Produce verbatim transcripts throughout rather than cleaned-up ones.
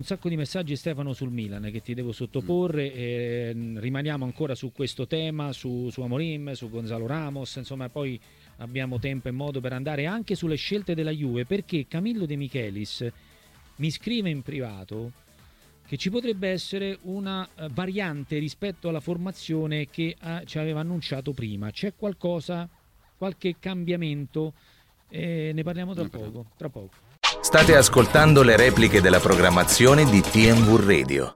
sacco di messaggi, Stefano, sul Milan che ti devo sottoporre. Eh, rimaniamo ancora su questo tema, su, su Amorim, su Gonzalo Ramos, insomma poi abbiamo tempo e modo per andare anche sulle scelte della Juve, perché Camillo De Michelis mi scrive in privato che ci potrebbe essere una variante rispetto alla formazione che eh, ci aveva annunciato prima. C'è qualcosa, qualche cambiamento? Eh, ne parliamo tra poco, tra poco. State ascoltando le repliche della programmazione di T M V Radio.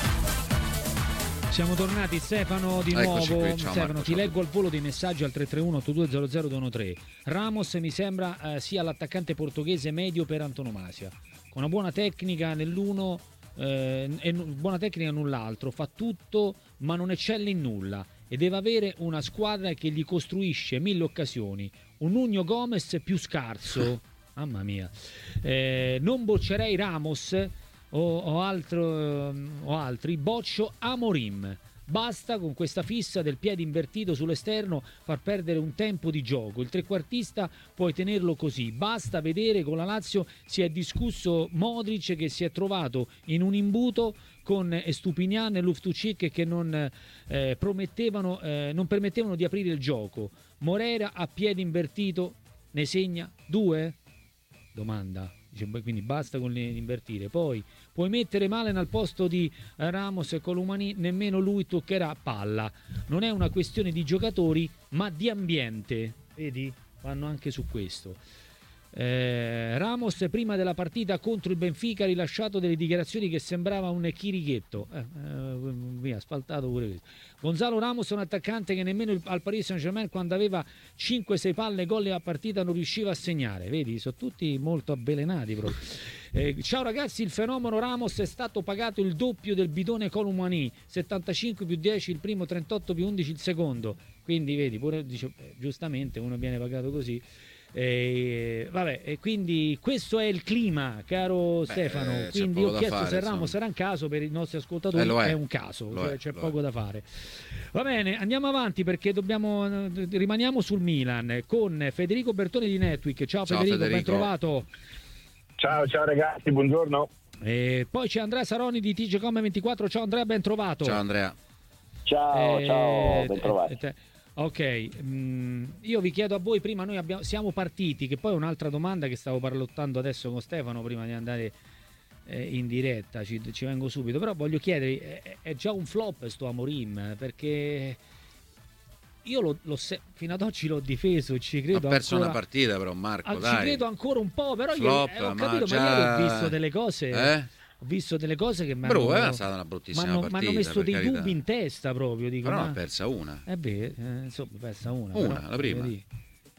Siamo tornati, Stefano, di Eccoci nuovo. qui, ciao Stefano, Marco, ti ciao. leggo al volo dei messaggi al tre tre uno otto due zero zero due uno tre. Ramos mi sembra eh, sia l'attaccante portoghese medio per antonomasia, con una buona tecnica nell'uno eh, e buona tecnica null'altro, fa tutto ma non eccelle in nulla e deve avere una squadra che gli costruisce mille occasioni. Un Nuno Gomez più scarso, mamma mia. Eh, non boccerei Ramos o, o, altro, o altri, boccio Amorim. Basta con questa fissa del piede invertito sull'esterno far perdere un tempo di gioco. Il trequartista puoi tenerlo così. Basta vedere con la Lazio si è discusso Modric che si è trovato in un imbuto con Stupinian e Loftus-Cheek che non eh, promettevano, eh, non permettevano di aprire il gioco. Moreira a piede invertito ne segna due? Domanda. Quindi basta con l'invertire. Poi puoi mettere Malen al posto di Ramos e Colomani, nemmeno lui toccherà palla. Non è una questione di giocatori ma di ambiente. Vedi? Vanno anche su questo. eh, Ramos prima della partita contro il Benfica ha rilasciato delle dichiarazioni che sembrava un chirighetto. eh, eh, via, asfaltato pure questo. Gonzalo Ramos è un attaccante che nemmeno il, al Paris Saint-Germain quando aveva cinque sei palle gol a partita non riusciva a segnare. Vedi, sono tutti molto avvelenati proprio. Eh, ciao ragazzi, il fenomeno Ramos è stato pagato il doppio del bidone Colomani, settantacinque più dieci il primo, trentotto più undici il secondo. Quindi vedi, pure dice, eh, giustamente uno viene pagato così. E, vabbè, e quindi questo è il clima, caro Beh, Stefano. Quindi ho chiesto fare, se Ramos sarà un caso per i nostri ascoltatori. Eh, è. è un caso, cioè, è, c'è poco è. da fare. Va bene, andiamo avanti perché dobbiamo rimaniamo sul Milan con Federico Bertoni di Netweek. Ciao, ciao Federico, Federico, ben trovato. Ciao, ciao ragazzi, buongiorno. E poi c'è Andrea Saroni di T G Com ventiquattro. Ciao Andrea, ben trovato. Ciao Andrea. Ciao, eh, ciao, ben trovato. Eh, eh, Ok, mm, io vi chiedo a voi, prima noi abbiamo, siamo partiti, che poi è un'altra domanda che stavo parlottando adesso con Stefano prima di andare eh, in diretta, ci, ci vengo subito, però voglio chiedere, è, è già un flop sto Amorim, perché io lo, lo se, fino ad oggi l'ho difeso, ci credo ha perso ancora, una partita però Marco, ah, dai. Ci credo ancora un po', però flop, io eh, ho capito, ma, già... ma ieri ho visto delle cose... Eh? Ho visto delle cose che mi hanno, è stata una bruttissima m'hanno, partita. Mi hanno messo dei carità. dubbi in testa proprio. Dico, però ma... ne ha persa una. Eh beh, eh, insomma, persa una. Una, però, la prima. Eh,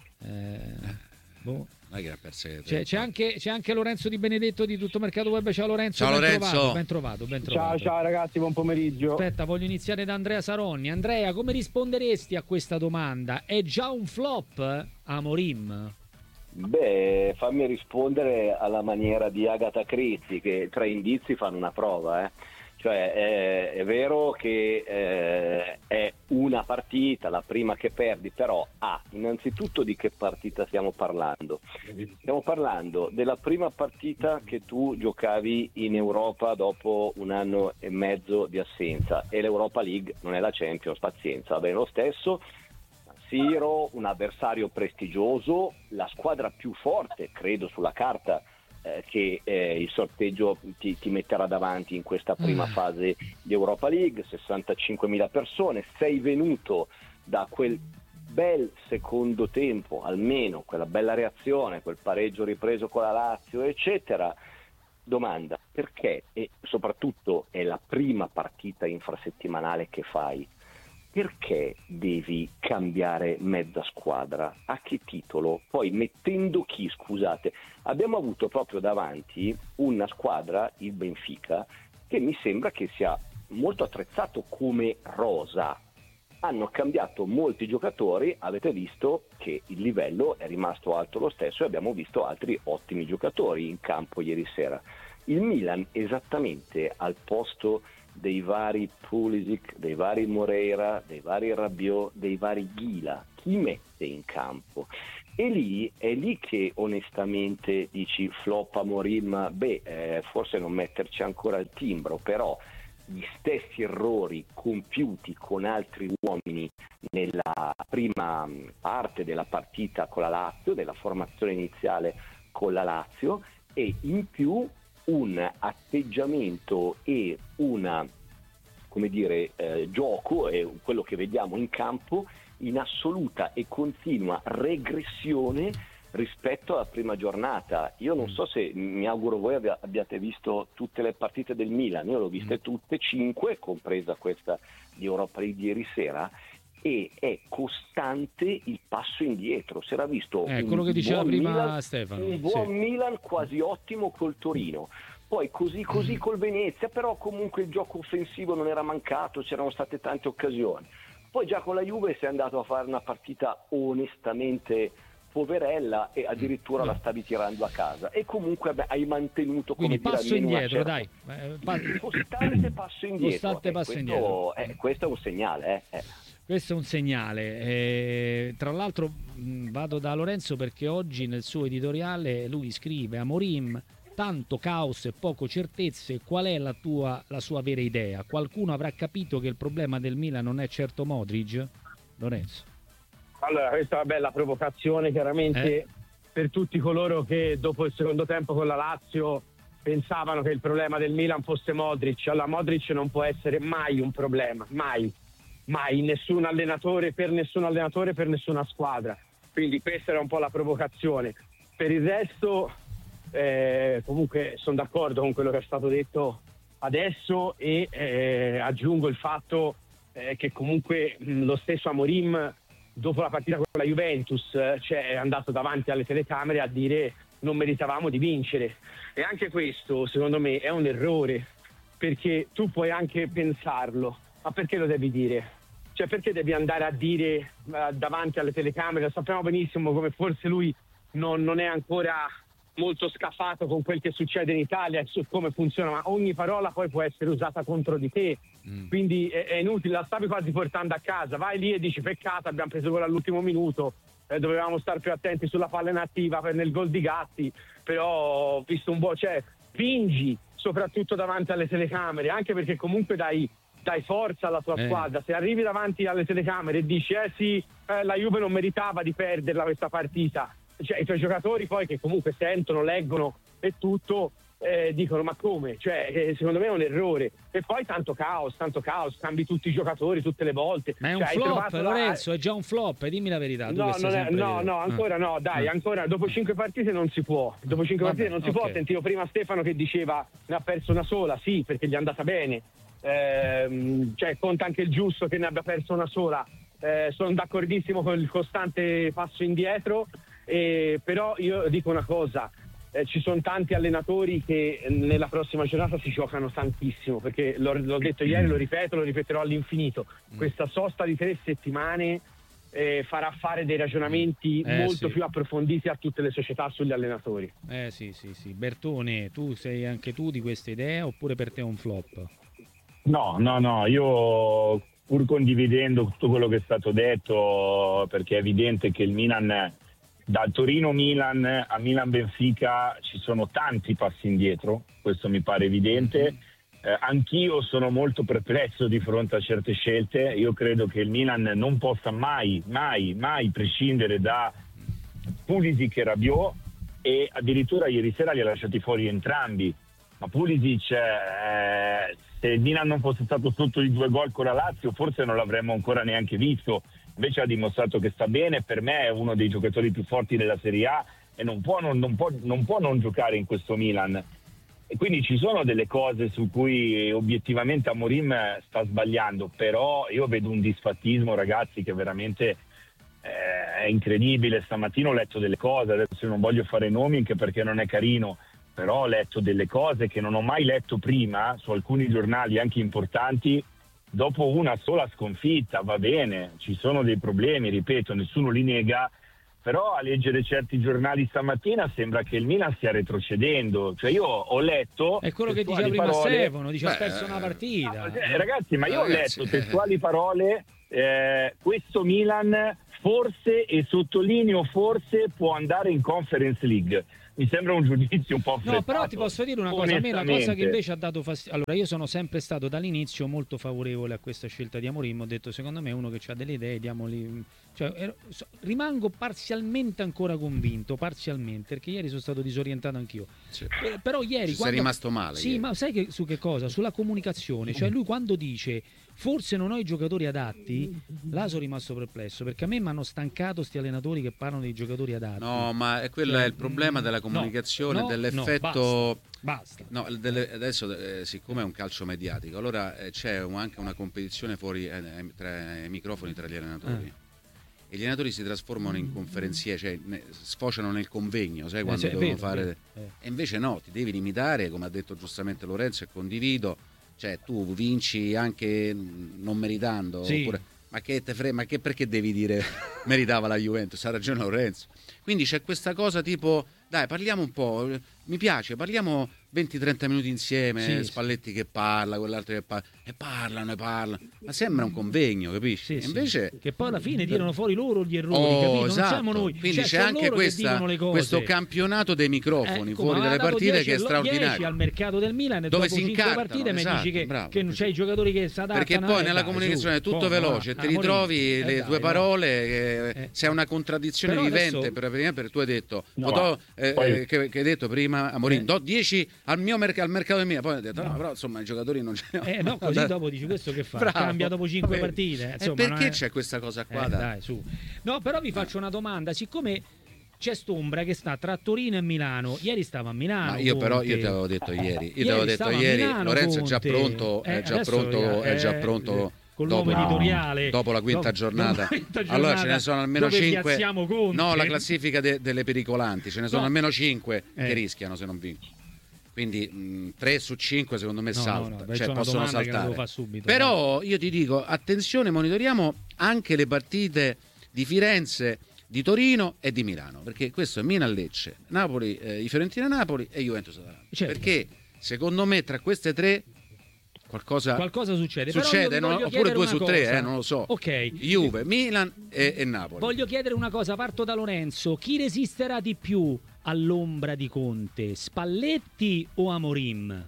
boh. Non è che ha persa c'è, c'è, anche, c'è anche Lorenzo Di Benedetto di Tutto Mercato Web. Ciao Lorenzo, ciao, ben, Lorenzo. Trovato, ben trovato, ben trovato. Ciao, ciao ragazzi, buon pomeriggio. Aspetta, voglio iniziare da Andrea Saronni. Andrea, come risponderesti a questa domanda? È già un flop Amorim? Beh, fammi rispondere alla maniera di Agatha Christie, che tre indizi fanno una prova, eh. Cioè è, è vero che eh, è una partita, la prima che perdi, però ah, innanzitutto di che partita stiamo parlando? Stiamo parlando della prima partita che tu giocavi in Europa dopo un anno e mezzo di assenza, e l'Europa League non è la Champions, pazienza, va bene lo stesso. Siro, un avversario prestigioso, la squadra più forte, credo sulla carta, eh, che eh, il sorteggio ti, ti metterà davanti in questa prima mm. fase di Europa League, sessantacinquemila persone, sei venuto da quel bel secondo tempo, almeno quella bella reazione, quel pareggio ripreso con la Lazio, eccetera. Domanda, perché, e soprattutto è la prima partita infrasettimanale che fai, perché devi cambiare mezza squadra? A che titolo? Poi mettendo chi, scusate? Abbiamo avuto proprio davanti una squadra, il Benfica, che mi sembra che sia molto attrezzato come rosa. Hanno cambiato molti giocatori, avete visto che il livello è rimasto alto lo stesso e abbiamo visto altri ottimi giocatori in campo ieri sera. Il Milan esattamente al posto dei vari Pulisic, dei vari Moreira, dei vari Rabiot, dei vari Ghila, chi mette in campo? E lì è lì che onestamente dici flop Amorim, beh, eh, forse non metterci ancora il timbro, però gli stessi errori compiuti con altri uomini nella prima parte della partita con la Lazio, della formazione iniziale con la Lazio, e in più un atteggiamento e una, come dire, eh, gioco, è quello che vediamo in campo, in assoluta e continua regressione rispetto alla prima giornata. Io non so se, mi auguro voi abbia, abbiate visto tutte le partite del Milan, io l'ho viste tutte, cinque, compresa questa di Europa League di ieri sera, e è costante il passo indietro. Si era visto eh, un quello che diceva buon prima Milan, Stefano, un buon sì. Milan quasi ottimo col Torino, poi così così col Venezia, però comunque il gioco offensivo non era mancato, c'erano state tante occasioni. Poi già con la Juve si è andato a fare una partita onestamente poverella e addirittura no. la stavi tirando a casa, e comunque beh, hai mantenuto, come quindi passo dire, indietro, certa... dai eh, pa... costante passo indietro, costante eh, passo questo, indietro. Eh, questo è un segnale eh. Eh. Questo è un segnale. Eh, tra l'altro mh, vado da Lorenzo perché oggi nel suo editoriale lui scrive: Amorim, tanto caos e poco certezze, qual è la tua la sua vera idea? Qualcuno avrà capito che il problema del Milan non è certo Modric? Lorenzo. Allora, questa è una bella provocazione chiaramente Eh? per tutti coloro che dopo il secondo tempo con la Lazio pensavano che il problema del Milan fosse Modric. Allora, Modric non può essere mai un problema, mai, mai, nessun allenatore, per nessun allenatore, per nessuna squadra. Quindi questa era un po' la provocazione. Per il resto, eh, comunque sono d'accordo con quello che è stato detto adesso, e eh, aggiungo il fatto eh, che comunque mh, lo stesso Amorim dopo la partita con la Juventus eh, cioè, è andato davanti alle telecamere a dire non meritavamo di vincere, e anche questo secondo me è un errore, perché tu puoi anche pensarlo, ma perché lo devi dire? Cioè, perché devi andare a dire uh, davanti alle telecamere? Sappiamo benissimo come forse lui non, non è ancora molto scafato con quel che succede in Italia e su come funziona, ma ogni parola poi può essere usata contro di te, mm. quindi è, è inutile, la stavi quasi portando a casa, vai lì e dici peccato, abbiamo preso gol all'ultimo minuto, eh, dovevamo stare più attenti sulla palla inattiva per nel gol di Gatti, però ho visto un po', cioè fingi soprattutto davanti alle telecamere, anche perché comunque dai dai forza alla tua eh. squadra. Se arrivi davanti alle telecamere e dici eh sì, eh, la Juve non meritava di perderla questa partita, cioè i tuoi giocatori poi, che comunque sentono, leggono e tutto, eh, dicono ma come? Cioè eh, secondo me è un errore. E poi tanto caos, tanto caos, cambi tutti i giocatori tutte le volte. Ma è un cioè, flop, la... Lorenzo, è già un flop, dimmi la verità. No, non è, no, no, ancora ah. no, dai, ah. ancora dopo cinque partite non si può. Dopo cinque Vabbè, partite non si okay. può. Sentivo prima Stefano che diceva ne ha perso una sola, sì, perché gli è andata bene. Eh, cioè conta anche il giusto che ne abbia perso una sola. Eh, sono d'accordissimo con il costante passo indietro, eh, però io dico una cosa, eh, ci sono tanti allenatori che nella prossima giornata si giocano tantissimo, perché l'ho, l'ho detto ieri, lo ripeto, lo ripeterò all'infinito, questa sosta di tre settimane eh, farà fare dei ragionamenti eh, molto sì. più approfonditi a tutte le società sugli allenatori. Eh sì sì sì. Bertone, tu sei anche tu di questa idea oppure per te è un flop? No, no, no, io pur condividendo tutto quello che è stato detto, perché è evidente che il Milan, da Torino-Milan a Milan-Benfica ci sono tanti passi indietro, questo mi pare evidente. Eh, anch'io sono molto perplesso di fronte a certe scelte, io credo che il Milan non possa mai, mai, mai prescindere da Pulisic e Rabiot, e addirittura ieri sera li ha lasciati fuori entrambi. Ma Pulisic, eh, se il Milan non fosse stato sotto di due gol con la Lazio, forse non l'avremmo ancora neanche visto. Invece ha dimostrato che sta bene, per me è uno dei giocatori più forti della Serie A e non può non, non può, non può non giocare in questo Milan. E quindi ci sono delle cose su cui obiettivamente Amorim sta sbagliando, però io vedo un disfattismo, ragazzi, che veramente eh, è incredibile. Stamattina ho letto delle cose, adesso non voglio fare nomi anche perché non è carino, però ho letto delle cose che non ho mai letto prima su alcuni giornali anche importanti. Dopo una sola sconfitta, va bene, ci sono dei problemi, ripeto, nessuno li nega, però a leggere certi giornali stamattina sembra che il Milan stia retrocedendo. Cioè io ho letto... È quello che diceva prima parole... Stefano, dice ha Beh, perso una partita. No, eh, ragazzi, ma io ragazzi, ho letto testuali parole, eh, questo Milan forse, e sottolineo forse, può andare in Conference League. Mi sembra un giudizio un po' affrettato. No, però ti posso dire una cosa, a me la cosa che invece ha dato fastidio. Allora, io sono sempre stato dall'inizio molto favorevole a questa scelta di Amorim, ho detto secondo me è uno che ha delle idee, diamoli... Cioè, ero... rimango parzialmente ancora convinto, parzialmente, perché ieri sono stato disorientato anch'io. Sì. Eh, però ieri... Ci quando... sei rimasto male. Sì, ieri. ma sai che, su che cosa? Sulla comunicazione, cioè lui quando dice forse non ho i giocatori adatti, là sono rimasto perplesso, perché a me mi hanno stancato sti allenatori che parlano dei giocatori adatti. No, ma è quello Cioè, è il problema della comunicazione, no, no, dell'effetto... no, basta, basta. No, delle, adesso eh, siccome è un calcio mediatico, allora eh, c'è un, anche una competizione fuori eh, tra i microfoni tra gli allenatori. Eh. E gli allenatori si trasformano in conferenzieri, cioè ne, sfociano nel convegno, sai, quando cioè, devono vero, fare... vero, eh. E invece no, ti devi limitare, come ha detto giustamente Lorenzo, e condivido, cioè tu vinci anche non meritando, Sì. oppure... Ma che te fre... ma che perché devi dire meritava la Juventus? Ha ragione Lorenzo. Quindi c'è questa cosa tipo, dai, parliamo un po', mi piace, parliamo venti trenta minuti insieme, Sì, Spalletti che parla, quell'altro che parla, e parlano, e parlano, ma sembra un convegno, capisci? Sì, E sì. invece... Che poi alla fine tirano fuori loro gli errori, Oh, capito? Non esatto. siamo noi. Quindi Cioè, c'è sono anche loro che questa, dicono le cose. questo campionato dei microfoni Eh, fuori come dalle ha dato partite dieci che è dieci straordinario. al mercato del Milan e Dove dopo si cinque incartano, partite mi esatto, dici che, bravo, che non c'hai i giocatori che si adattano. Perché poi eh, nella dai, comunicazione su, è tutto come, veloce, va? ti Amorim. ritrovi Eh, le dai, tue no. parole, che Eh. sei una contraddizione Però vivente, adesso- per, per, per tu hai detto, No, o do, eh, poi- eh, che, che hai detto prima Amorim, Eh. do dieci al mio merc- al mercato del Milan, poi hai detto no, però insomma i giocatori non ce ne ho. Eh no, così dopo dici questo che fa? Bravo. Cambia dopo cinque Vabbè. partite. E Insomma, perché non è- c'è questa cosa qua? Eh, dai? dai, su. No, però vi faccio una domanda, siccome c'è st'ombra che sta tra Torino e Milano, ieri stava a Milano. Ma io però io Conte. ti avevo detto ieri, io ti Ieri avevo detto stava a ieri, Milano, Lorenzo è già Conte. pronto, è Eh, già adesso, pronto, è già eh, pronto col dopo, nuovo no. editoriale. dopo la quinta Dopo- giornata. dopo la quinta Allora ce giornata ne sono almeno dove cinque. piazziamo Conte. No, la classifica de- delle pericolanti, ce ne sono No. almeno cinque Eh. che rischiano se non vincono. Quindi mh, tre su cinque secondo me No, salta, no, no, cioè c'è una possono domanda che la saltare. devo fare subito. Però io ti dico, attenzione, monitoriamo anche le partite di Firenze, di Torino e di Milano, perché questo è Milan-Lecce, Napoli, eh, i Fiorentina-Napoli e Juventus-Atalanta. Certo. Perché secondo me tra queste tre qualcosa, Qualcosa succede. Però succede, io vi non- voglio oppure chiedere due una su tre, cosa. eh, non lo so. Ok. Juve, Milan e, e Napoli. Voglio chiedere una cosa, parto da Lorenzo. Chi resisterà di più all'ombra di Conte? Spalletti o Amorim?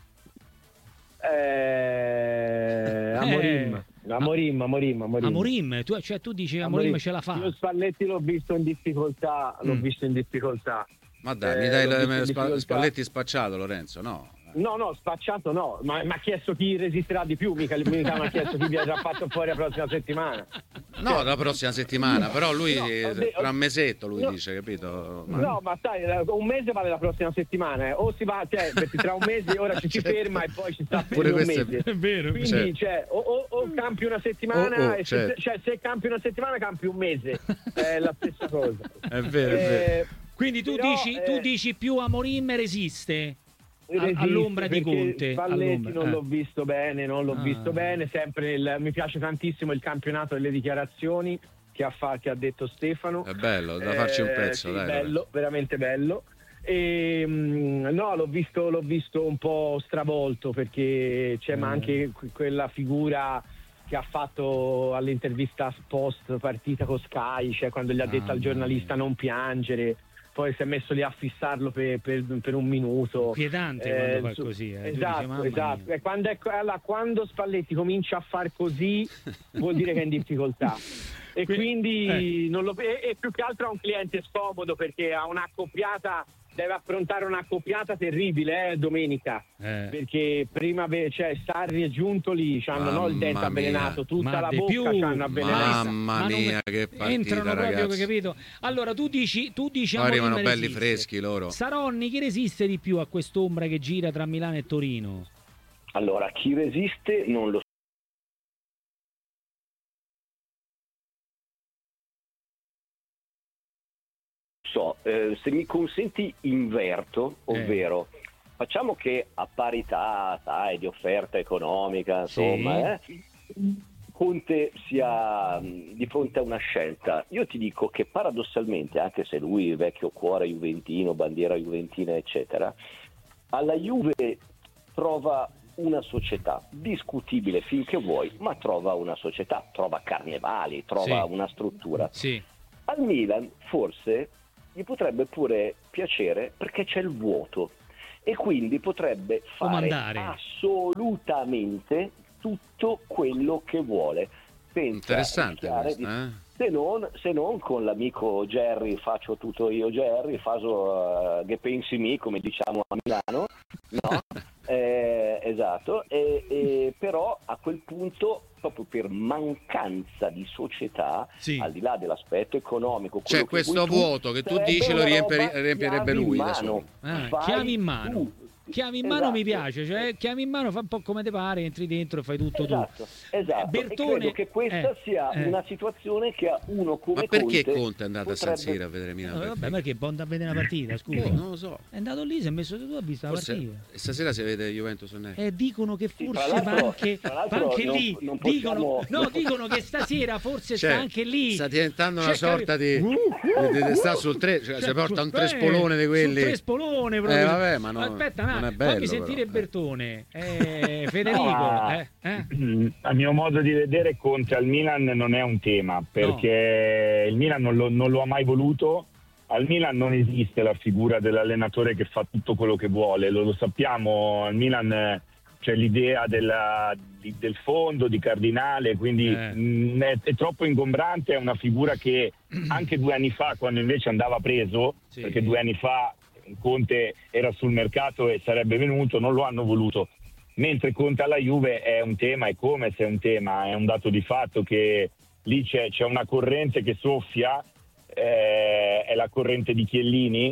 Eh, Amorim. Amorim, Amorim, Amorim. Amorim, tu, cioè tu dici Amorim, ce la fa. Io Spalletti l'ho visto in difficoltà, l'ho Mm. visto in difficoltà. Ma dai, Eh, mi dai l'ho la- visto in Spa- difficoltà. Spalletti spacciato, Lorenzo? No. No, no, spacciato no, ma mi ha chiesto chi resisterà di più, mica, mica mi ha chiesto chi vi ha già fatto fuori la prossima settimana. No, la prossima settimana, però lui No, ho eh, de- tra un mesetto lui no. dice, capito? Ma- No, ma sai, un mese vale la prossima settimana, eh. O si va, cioè, perché tra un mese ora ci si ferma e poi ci sta per Pure un questo è- mese. È vero. Quindi, Certo. cioè, o, o- o campi una settimana, Oh, oh, e se, certo. cioè, se campi una settimana campi un mese, è la stessa cosa. È vero, è vero. Eh, Quindi tu, però, dici, tu eh, dici più Amorim resiste a- resiste, all'ombra di perché Conte. Spalletti all'ombra, non eh. l'ho visto bene, non l'ho Ah. visto bene. Sempre il- mi piace tantissimo il campionato delle dichiarazioni che ha, fa- che ha detto Stefano. È bello, da farci un Eh, pezzo, sì, dai. bello, veramente bello. E, mm, no, l'ho visto, l'ho visto un po' stravolto perché c'è Mm. ma anche que- quella figura che ha fatto all'intervista post partita con Sky, cioè quando gli ha detto Mamma al giornalista mia. non piangere, poi si è messo lì a fissarlo per, per- per un minuto. Inquietante Eh, quando fa su- così. Eh. Tu Esatto, dici, mamma esatto. mia. E quando, è- allora, quando Spalletti comincia a far così vuol dire che è in difficoltà. E Que- quindi eh. non lo, e, e più che altro ha un cliente scomodo perché ha un'accoppiata, deve affrontare un'accoppiata terribile eh, domenica. Eh. Perché prima ve- cioè, Sarri e Giuntoli c'hanno no, il dente Mamma avvelenato, mia. tutta Ma la di bocca più, c'hanno avvelenato. Mamma Ma non- mia, che partita, entrano proprio, ragazzi. capito? Allora tu dici, tu dici Poi Amorim arrivano belli resiste. freschi loro. Saronni, chi resiste di più a quest'ombra che gira tra Milano e Torino? Allora, chi resiste non lo so. Eh, se mi consenti inverto, ovvero facciamo che a parità sai, di offerta economica, Sì. insomma, eh, Conte sia mh, di fronte a una scelta. Io ti dico che paradossalmente, anche se lui è vecchio cuore juventino, bandiera juventina eccetera, alla Juve trova una società discutibile finché vuoi, ma trova una società, trova Carnevali, trova Sì. una struttura. Sì. Al Milan forse gli potrebbe pure piacere perché c'è il vuoto e quindi potrebbe fare Comandare. assolutamente tutto quello che vuole senza Interessante rischiare questo, di- eh? se non, se non con l'amico Jerry, faccio tutto io Jerry, faccio uh, che pensi mi, come diciamo a Milano, no? Eh, esatto, e, e però a quel punto, proprio per mancanza di società, Sì. al di là dell'aspetto economico, C'è quello che questo vuoi tu, vuoto che tu sarebbe dici lo una riempie- roba riempirebbe chiavi in lui da mano. solo. Ah, Fai chiavi in mano. tu. Chiavi in mano mi Esatto. piace, cioè chiavi in mano, fa un po' come te pare, entri dentro e fai tutto Esatto, tu. esatto. Bertone, E credo che questa eh, sia eh. una situazione che a uno come Ma perché Conte, Conte è andato a San potrebbe- Siro a vedere Milan? No, vabbè, Benfica? perché Bond a vedere una partita, scusa. Boh, non lo so. È andato lì, si è messo tu, ha visto la Forse partita. stasera si vede Juventus o no? E dicono che Sì, forse tra va l'altro- anche, tra va l'altro anche non- lì. non dicono, possiamo- no, non- dicono che stasera forse Cioè, sta anche lì. sta diventando una Cioè, sorta di, Uh, di- di- di- sta sul tre, cioè, si porta un trespolone di quelli. Un trespolone proprio. Eh, vabbè, ma no- Aspetta, un non è attimo, bello, fammi sentire però, eh. Bertone. Eh, Federico, No, eh, eh? a mio modo di vedere Conte al Milan non è un tema, perché il Milan non lo, non lo ha mai voluto. Al Milan non esiste la figura dell'allenatore che fa tutto quello che vuole, lo, lo sappiamo. Al Milan eh, c'è l'idea della- di- del fondo, di Cardinale, quindi Eh. mh, è, è troppo ingombrante. È una figura che anche due anni fa, quando invece andava preso, Sì. perché due anni fa Conte era sul mercato e sarebbe venuto, non lo hanno voluto. Mentre Conte alla Juve è un tema, è come se è un tema, è un dato di fatto che lì c'è, c'è una corrente che soffia, eh, è la corrente di Chiellini,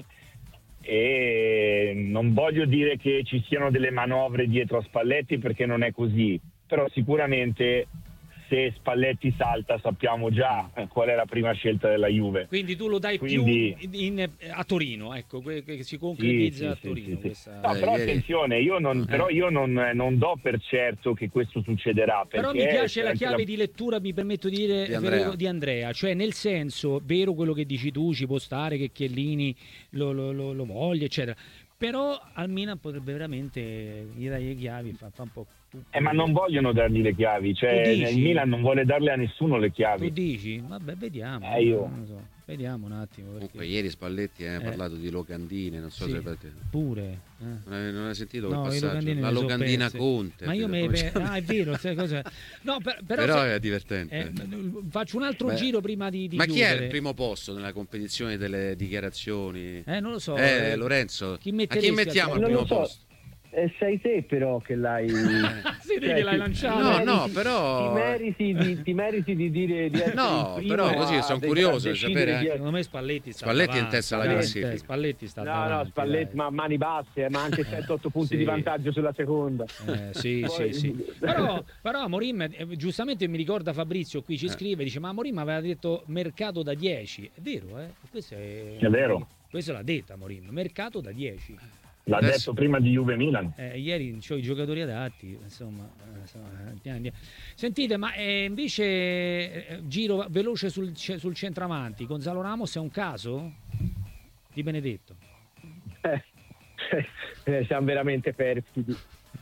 e non voglio dire che ci siano delle manovre dietro a Spalletti perché non è così, però sicuramente se Spalletti salta sappiamo già eh, qual è la prima scelta della Juve. Quindi tu lo dai Quindi- più in- in- a Torino, ecco, que- che si concretizza Sì, sì, a sì, Torino. sì, sì. questa- No, Eh, però ieri- attenzione, io non, Eh. però io non, non do per certo che questo succederà. Però mi perché piace la anche chiave di lettura, mi permetto di dire, Di Andrea. Federico, di Andrea, cioè nel senso, vero quello che dici tu, ci può stare che Chiellini lo, lo- lo- lo voglia, eccetera. Però al Milan potrebbe veramente gli dai le chiavi, fa, fa un po' tutto. Eh, ma non vogliono dargli le chiavi, cioè Tu dici? il Milan non vuole darle a nessuno le Tu chiavi. dici? Vabbè, vediamo. Eh, io- non lo so. Vediamo un attimo. Perché... Comunque ieri Spalletti eh, ha Eh. parlato di locandine, non so Sì, se avete- pure. eh. non hai, non hai sentito quel No, i passaggio? locandini La me le so locandina perse. Conte. Ma io come me si per... chiama? Ah, è vero, sai cosa... No, per- però, Però se- è divertente. eh, faccio un altro Beh, giro prima di, di Ma chi chiudere. è il primo posto nella competizione delle dichiarazioni? Eh, non lo so. Eh, eh, Lorenzo, chi a chi metteresti mettiamo al al Non primo lo so. posto? Eh, sei te però che l'hai... Sì, che l'hai lanciato. No, ti no, meriti- però- Ti meriti di, ti meriti di dire di essere No, il primo però a così sono de- curioso a di decidere sapere chi è- Secondo me Spalletti sta Spalletti è in davanti, testa alla dai, classifica. Spalletti sta No, davanti, no, Spalletti, dai. ma mani basse, eh, ma anche sette otto punti Sì. di vantaggio sulla seconda. Eh, sì, Poi- sì, sì. Però, però Amorim, eh, giustamente mi ricorda Fabrizio qui ci scrive, dice ma Amorim aveva detto mercato da dieci. È vero, eh? Questo è, È vero. Questo l'ha detto Amorim, mercato da dieci. L'ha Adesso- detto prima di Juve Milan. Eh, ieri c'ho i giocatori adatti, insomma, eh, insomma, andiamo, andiamo. Sentite, ma eh, invece eh, giro veloce sul, ce- sul centravanti, Gonzalo Ramos è un caso? Di Benedetto. Eh, eh, siamo veramente perfidi.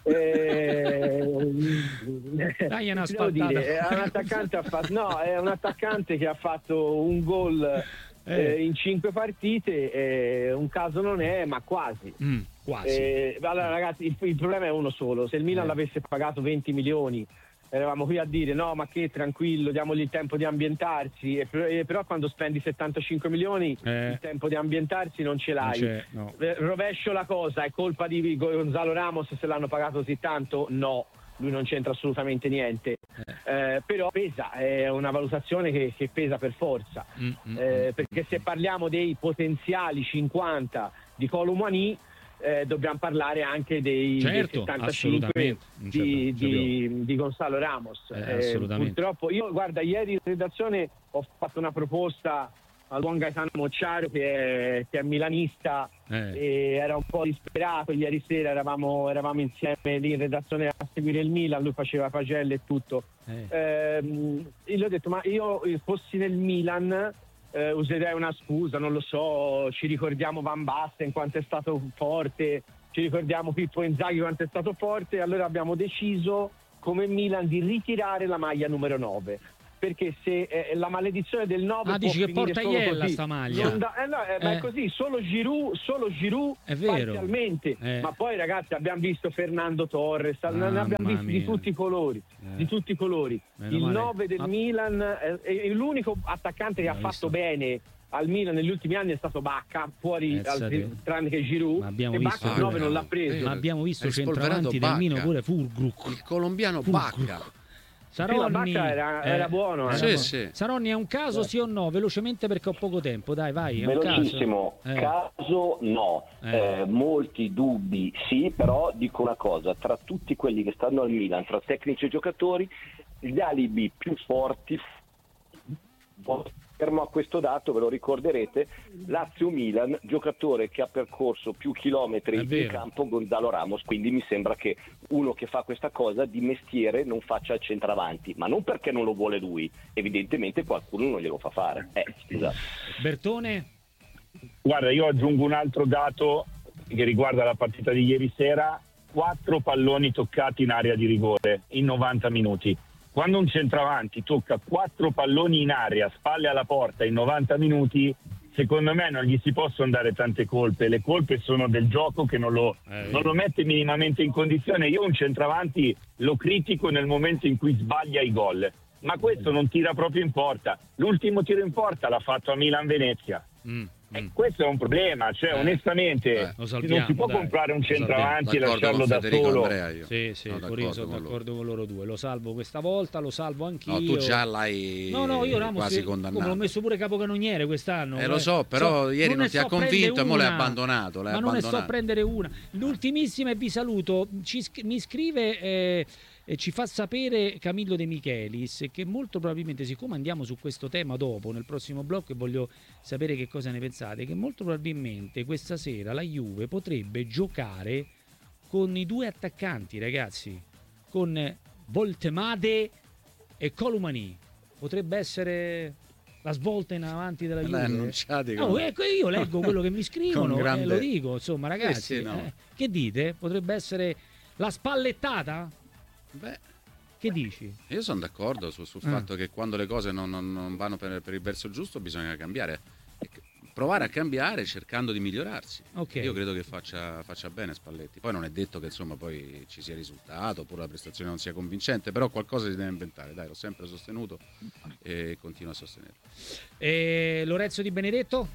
Eh, Dai una ti devo spaltata. dire, è un attaccante ha fatto, no, è un attaccante che ha fatto un gol eh, in cinque partite, eh, un caso non è, ma quasi. Mm, quasi. Eh, allora ragazzi, il, il problema è uno solo: se il Milan Eh. l'avesse pagato venti milioni, eravamo qui a dire no, ma che tranquillo, diamogli il tempo di ambientarsi, e, per- e però quando spendi settantacinque milioni Eh. il tempo di ambientarsi non ce Non l'hai. c'è, no. Eh, Rovescio la cosa, è colpa di Gonzalo Ramos se l'hanno pagato così tanto? No, lui non c'entra assolutamente niente. Eh, però pesa, è una valutazione che, che pesa per forza. Mm, mm, Eh, perché se parliamo dei potenziali cinquanta di Colomani, eh, dobbiamo parlare anche dei, Certo, dei settantacinque assolutamente. di, Certo, di, di Gonzalo Ramos. Eh, assolutamente. Purtroppo io, guarda, ieri in redazione ho fatto una proposta al buon Gaetano Mocciaro che è, che è milanista Eh. e era un po' disperato. Ieri sera eravamo, eravamo insieme lì in redazione a seguire il Milan, lui faceva pagelle e tutto. Eh. Ehm, io gli ho detto, ma io fossi nel Milan eh, userei una scusa, non lo so, ci ricordiamo Van Basten quanto è stato forte, ci ricordiamo Pippo Inzaghi quanto è stato forte, allora abbiamo deciso come Milan di ritirare la maglia numero nove. Perché se eh, la maledizione del nove Ah, può dici che finire porta solo iella così. sta maglia. Non da- eh, no, eh, ma Eh. è così, solo Giroud, solo Giroud È vero. parzialmente. Eh. Ma poi ragazzi abbiamo visto Fernando Torres, ne Mamma abbiamo visti di mia. tutti i colori, Eh. di tutti i colori. Meno Il male. nove del Ma- Milan è, è l'unico attaccante che Ma ha visto. fatto bene al Milan negli ultimi anni è stato Bacca, fuori Pensa altri- te. tranne che Giroud, Ma abbiamo e visto Bacca il pure- nove non l'ha preso. Ma abbiamo visto Hai spolverato centravanti del Mino Bacca. pure Fulgruc. Il colombiano Fulgruc. Bacca. Saronni, Sì, la Bacca era- era buono, eh. Sì, buono. sì. Saronni, è un caso sì o no? Velocemente perché ho poco tempo, dai, vai. È un Velocissimo, caso. Eh. caso no, Eh. Eh, molti dubbi sì, però dico una cosa, tra tutti quelli che stanno al Milan, tra tecnici e giocatori, gli alibi più forti, fermo a questo dato, ve lo ricorderete, Lazio-Milan, giocatore che ha percorso più chilometri È in vero. campo, Gonzalo Ramos, quindi mi sembra che uno che fa questa cosa di mestiere non faccia il centravanti, ma non perché non lo vuole lui, evidentemente qualcuno non glielo fa fare. Eh, scusate. Bertone? Guarda, io aggiungo un altro dato che riguarda la partita di ieri sera: quattro palloni toccati in area di rigore in novanta minuti. Quando un centravanti tocca quattro palloni in area, spalle alla porta, in novanta minuti, secondo me non gli si possono dare tante colpe. Le colpe sono del gioco che non lo, Eh, non lo mette minimamente in condizione. Io un centravanti lo critico nel momento in cui sbaglia i gol, ma questo non tira proprio in porta. L'ultimo tiro in porta l'ha fatto a Milan-Venezia. Mm, E mm. questo è un problema, cioè Eh, onestamente eh, lo salviamo, non si può dai. comprare un Lo salviamo. centravanti e D'accordo lasciarlo con da Federico solo. Andrea io. Sì, sì, Sono pure io d'accordo sono con lui. d'accordo con loro due. Lo salvo questa volta, lo salvo anch'io. No, tu già l'hai No, no, io Ramos quasi come condannato. l'ho messo pure capocannoniere quest'anno. Eh, lo eh. so, però ieri non ne ti ha so convinto prendere e mo l'hai una. abbandonato, l'hai ma non ne so abbandonato. prendere una. L'ultimissima e vi saluto. Ci sc- mi scrive eh, e ci fa sapere Camillo De Michelis che molto probabilmente, siccome andiamo su questo tema dopo nel prossimo blocco e voglio sapere che cosa ne pensate, che molto probabilmente questa sera la Juve potrebbe giocare con i due attaccanti, ragazzi, con Voltemade e Colomani. Potrebbe essere la svolta in avanti della Juve. L'hai annunciato No, come- ecco, io leggo quello che mi scrivono Con grande- e lo dico, insomma, ragazzi. Eh sì, no. eh, che dite? Potrebbe essere la spallettata? Beh, Che dici? io sono d'accordo su- sul Ah. fatto che quando le cose non, non- non vanno per, per il verso giusto bisogna cambiare. E c- provare a cambiare cercando di migliorarsi. Ok. Io credo che faccia, faccia bene Spalletti. Poi non è detto che insomma poi ci sia risultato oppure la prestazione non sia convincente, però qualcosa si deve inventare. Dai, l'ho sempre sostenuto e continuo a sostenerlo. E Lorenzo Di Benedetto?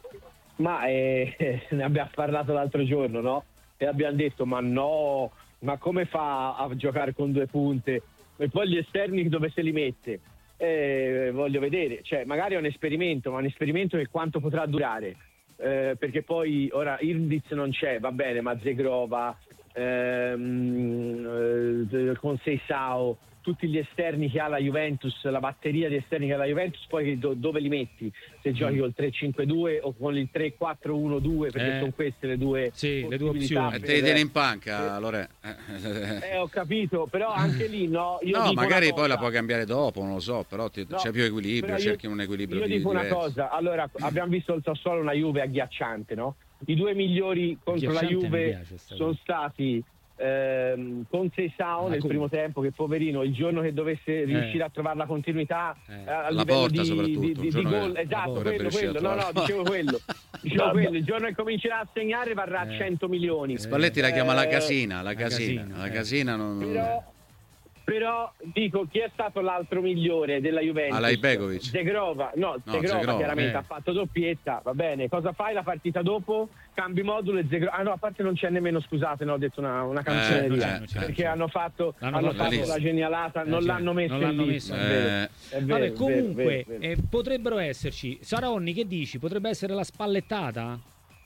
Ma eh, ne abbiamo parlato l'altro giorno, no? E abbiamo detto, ma no, ma come fa a giocare con due punte? E poi gli esterni dove se li mette? Eh, voglio vedere, cioè magari è un esperimento, ma un esperimento che quanto potrà durare? Eh, perché poi ora Irdiz non c'è, va bene, ma Zegrova, ehm, eh, con Seisao, tutti gli esterni che ha la Juventus, la batteria di esterni che ha la Juventus, poi do- dove li metti? Se giochi col tre cinque due o con il tre quattro uno due, perché Eh, sono queste le due sì, le due possibilità opzioni. E per- te li tieni in panca, Lore. Eh, ho capito, però anche lì no. Io No, dico magari una poi la cosa. puoi cambiare dopo, non lo so, però ti- No, c'è più equilibrio, però io- cerchi un equilibrio Io di dico una diverso. cosa, allora abbiamo visto il Sassuolo una Juve agghiacciante, no? I due migliori contro la Agghiacciante mi Juve piace sta sono cosa. stati ehm, con Seisao Ah, nel come? primo tempo, che poverino il giorno che dovesse riuscire a trovare la continuità Eh. eh, a La livello porta di, soprattutto, di, un di, di giorno gol, che- esatto, dovrebbe quello, riuscire quello, a no no, trovare. dicevo quello, dicevo quello, il giorno che comincerà a segnare varrà Eh. cento milioni. Spalletti la chiama la Eh, casina, la la casina, casina, la eh. casina non... Però, però dico, chi è stato l'altro migliore della Juventus? Alajbegovic. Zegrova, no, No, Zegrova Zegrova, chiaramente eh. ha fatto doppietta, va bene. Cosa fai la partita dopo? Cambi modulo e Zegrova. Ah no, a parte non c'è nemmeno, scusate, no, ho detto una, una canzoneria. Eh, non c'è, perché non c'è. hanno fatto, L'hanno hanno fatto fatto lì. la genialata, Eh, non cioè, l'hanno messo non in l'hanno lista, messo. è vero, Eh, è vero, Vabbè, è vero, comunque vero, vero. eh, potrebbero esserci. Saronni, che dici? Potrebbe essere la spallettata?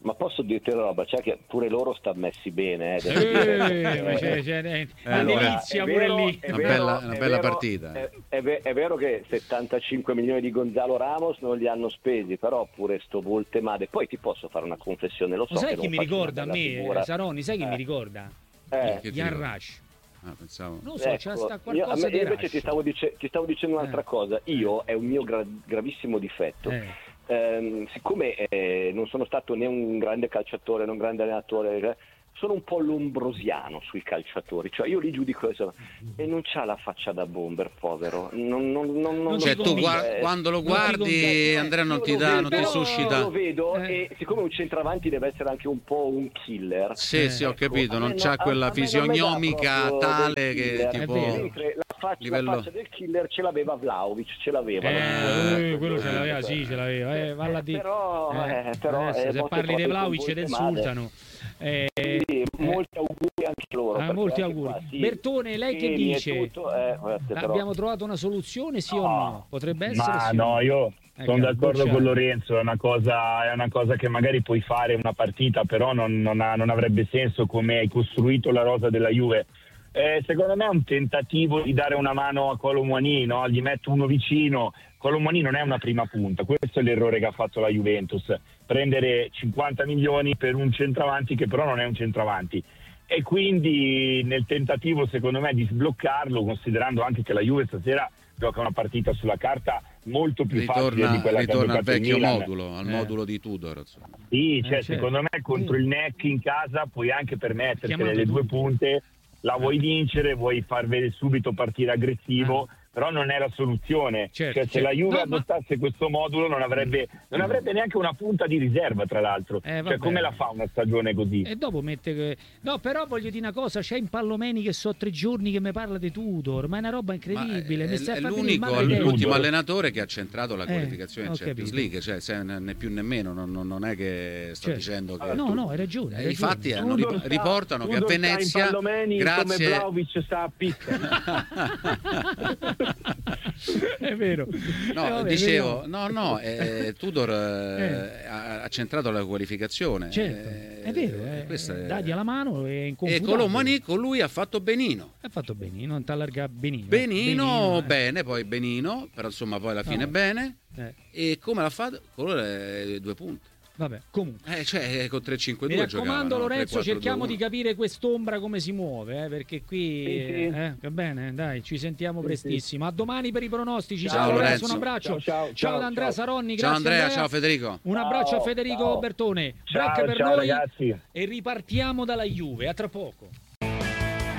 Ma posso dirti una roba, cioè che pure loro stanno messi bene. Eh, eh, ma c'è, c'è, eh, allora, delizia pure vero, lì. Una vero, bella, una bella vero, partita. È, è, è vero che settantacinque milioni di Gonzalo Ramos non li hanno spesi, però pure sto Voltemade. Poi ti posso fare una confessione, lo so. Lo sai che chi non mi faccio ricorda a una bella me, figura. Saroni, sai chi Eh. mi ricorda? Eh. Che ti Jan ricorda? Rush. Ah, pensavo. Non so, Ecco, c'è sta io, qualcosa a me, di io invece Rush. ti stavo, dice- ti stavo dicendo un'altra Eh. cosa. Io è un mio gra- gravissimo difetto. Eh. Ehm, siccome eh, non sono stato né un grande calciatore né un grande allenatore, eh, sono un po' lombrosiano sui calciatori, cioè io li giudico insomma, e non c'ha la faccia da bomber, povero. Non, non, non, non Cioè ti tu convince. guar- quando lo Non ti guardi, convince. Andrea, non Io ti lo dà, vedo, non ti però- suscita. Io lo vedo Eh. e siccome un centravanti deve essere anche un po' un killer. Sì, sì, ho ecco, capito, a me non no- c'ha a- quella a me non mi dà fisionomica proprio tale del che killer. tipo È vero. Mentre la faccia, livello- la faccia del killer ce l'aveva Vlahovic, ce l'aveva. Eh, quello ce l'aveva, sì, ce l'aveva. Eh, valla a dire. Però, eh, però, adesso, eh, se molte parli di cose Vlahovic con ti Voltemade. insultano. Eh, Quindi molti auguri anche loro. ah, perché molti anche auguri. qua, sì, Bertone, lei che schemi e dice? tutto, eh, guardate, però- Abbiamo trovato una soluzione, sì o No. no? Potrebbe essere Ma sì o no, io Ecco, sono d'accordo bocciato. con Lorenzo, è una, cosa, è una cosa che magari puoi fare una partita, però non, non ha- non avrebbe senso come hai costruito la rosa della Juve. Eh, secondo me è un tentativo di dare una mano a Colomwani, no? Gli metto uno vicino. Colomwani non è una prima punta, questo è l'errore che ha fatto la Juventus, prendere cinquanta milioni per un centravanti che però non è un centravanti. E quindi nel tentativo secondo me di sbloccarlo, considerando anche che la Juve stasera gioca una partita sulla carta molto più facile di ritorna, quella ritorna che ha al giocato il vecchio Milan. modulo, al Eh. modulo di Tudor. Insomma. Sì, cioè, Eh, certo. secondo me contro il N E C in casa puoi anche permetterti Chiamato le due tutto. punte, la vuoi vincere, vuoi far vedere subito partire aggressivo, però non è la soluzione. Certo, cioè, se certo. la Juve No, ma- adottasse questo modulo non avrebbe, non avrebbe neanche una punta di riserva, tra l'altro. Eh, cioè, vabbè. come la fa una stagione così? E dopo mette che... No, però voglio dire una cosa, c'è in Pallomeni che so tre giorni che mi parla di Tudor, ma è una roba incredibile. Ma mi è, stai è a far venire l'unico, male è dentro. l'ultimo allenatore che ha centrato la Eh, qualificazione in ho Champions capito. League, cioè se ne- né più né meno, non, non- non è che sto Certo. dicendo che No, no, hai ragione. hai Eh, ragione. infatti hanno Tudor rip- sta- riportano che a Tudor sta in Venezia Pallomeni grazie come Vlahovic sta a picca. È vero. No, Eh, vabbè, dicevo, vediamo. no, no, eh, Tudor eh, ha, ha centrato la qualificazione. Certo, eh, è vero, eh, eh, questa è- dagli alla mano e E inconfutabile. Colomani con lui ha fatto benino. Ha fatto benino, non t'allarga benino. Benino, eh. bene, poi benino, però insomma poi alla fine No. bene. Eh, E come l'ha fatto? Con loro è due punti. vabbè, comunque. Eh, cioè con tre cinque Mi due raccomando giocavano, Lorenzo, tre quattro cerchiamo due di capire quest'ombra come si muove, eh, perché qui Sì, sì. eh, va bene, dai, ci sentiamo Sì, prestissimo. A domani per i pronostici. Ciao, Ciao, Lorenzo, Lorenzo. un abbraccio. Ciao, ciao, Ciao ciao, ad Andrea ciao. Saronni, Ciao grazie Andrea, Andrea. ciao Federico. Un abbraccio a Ciao, Federico ciao. Bertone. Ciao, Break per ciao noi ragazzi. e ripartiamo dalla Juve. A tra poco.